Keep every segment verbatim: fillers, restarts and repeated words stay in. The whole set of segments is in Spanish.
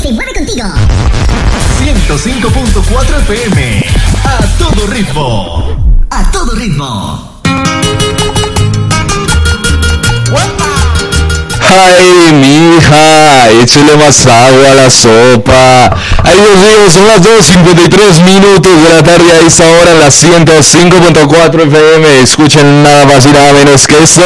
se mueve contigo. ciento cinco punto cuatro F M. A todo ritmo. A todo ritmo. Ay, mija, échale más agua a la sopa. Ay, Dios mío, son las dos cincuenta y tres minutos de la tarde a esta hora en la ciento cinco punto cuatro F M. Escuchen nada más y nada menos que esto.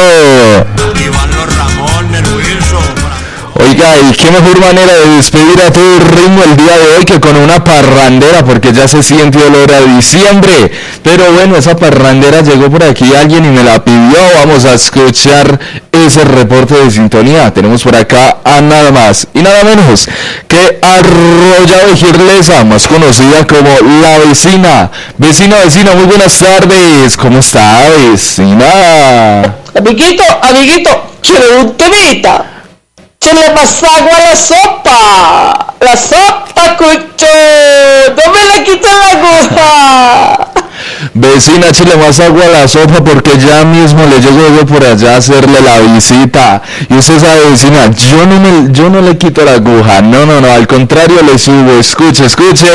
Oiga, y qué mejor manera de despedir a todo ritmo el día de hoy que con una parrandera, porque ya se siente olor a diciembre. Pero bueno, esa parrandera llegó por aquí alguien y me la pidió. Vamos a escuchar ese reporte de sintonía. Tenemos por acá a nada más y nada menos que Arroyado de Girlesa, más conocida como La Vecina. Vecina, vecina, muy buenas tardes. ¿Cómo está, vecina? Amiguito, amiguito, quiero un temita. Se le pasa agua a la sopa. La sopa, cucho. No me le quiten la aguja. Vecina, échale más agua a la sopa porque ya mismo le llego yo por allá a hacerle la visita. Y usted sabe, vecina, yo no, me, yo no le quito la aguja. No, no, no, al contrario le subo. Escuche, escuche.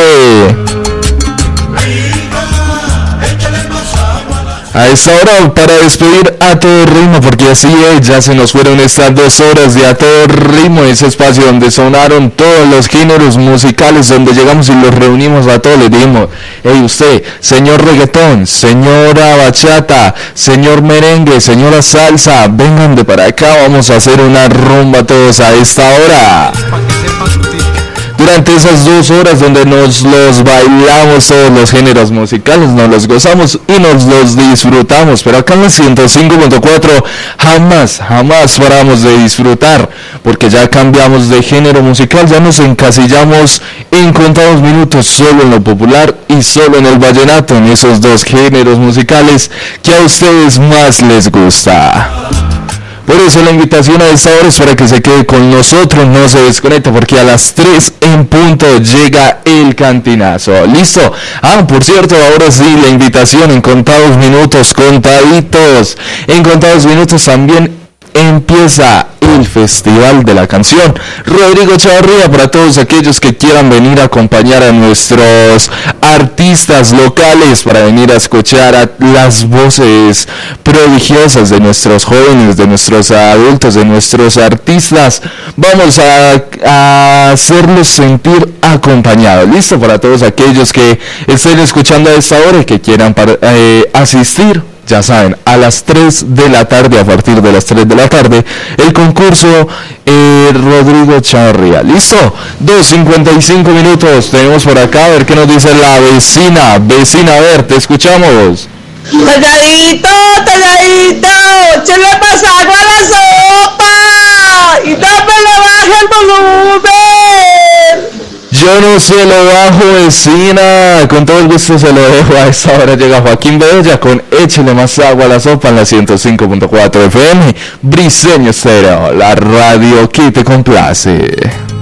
A esta hora para despedir a todo ritmo, porque así es, ya se nos fueron estas dos horas de a todo ritmo, ese espacio donde sonaron todos los géneros musicales, donde llegamos y los reunimos a todos, les dijimos, hey usted, señor reggaetón, señora bachata, señor merengue, señora salsa, vengan de para acá, vamos a hacer una rumba todos a esta hora. Durante esas dos horas donde nos los bailamos todos los géneros musicales, nos los gozamos y nos los disfrutamos, pero acá en la ciento cinco punto cuatro jamás, jamás paramos de disfrutar, porque ya cambiamos de género musical, ya nos encasillamos en contados minutos solo en lo popular y solo en el vallenato, en esos dos géneros musicales que a ustedes más les gusta. Por eso la invitación a esta hora es para que se quede con nosotros, no se desconecte porque a las tres en punto llega el cantinazo. ¿Listo? Ah, por cierto, ahora sí, la invitación en contados minutos, contaditos. En contados minutos también empieza el Festival de la Canción Rodrigo Chavarría, para todos aquellos que quieran venir a acompañar a nuestros artistas locales, para venir a escuchar a las voces prodigiosas de nuestros jóvenes, de nuestros adultos, de nuestros artistas. Vamos a, a hacerlos sentir acompañados. Listo, para todos aquellos que estén escuchando a esta hora y que quieran para, eh, asistir. Ya saben, a las tres de la tarde, a partir de las tres de la tarde, el concurso eh, Rodrigo Chavarría. ¿Listo? dos cincuenta y cinco minutos. Tenemos por acá, a ver qué nos dice la vecina. Vecina, a ver, te escuchamos. Talladito, talladito, se le pasa agua a la sopa. Y no me le baje el volumen. Yo no se lo bajo, vecina, con todo el gusto se lo dejo. A esta hora llega Joaquín Bedoya con Échele más agua a la sopa en la ciento cinco punto cuatro F M, Briseño Estéreo, la radio que te complace.